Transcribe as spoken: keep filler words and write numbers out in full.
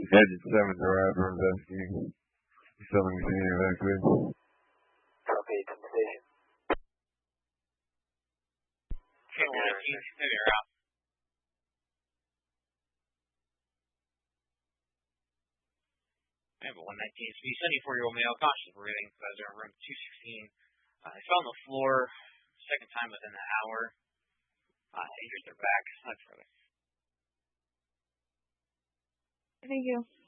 Edge seven arrived for investigating. Something to see evacuated. Copy, to the station. Okay, one nineteen, you're out. I have a one nineteen S P, seventy-four-year-old male, conscious breathing, pleasure, room two sixteen. Uh, I fell on the floor, second time within an hour. Uh, injured their back. Not further. Thank you.